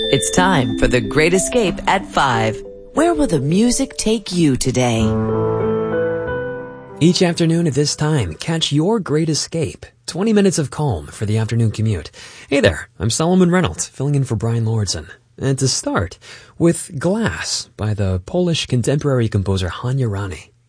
It's time for The Great Escape at 5. Where will the music take you today? Each afternoon at this time, catch your Great Escape. 20 minutes of calm for the afternoon commute. Hey there, I'm Solomon Reynolds, filling in for Brian Lordson. And to start, with Glass by the Polish contemporary composer Hania Rani.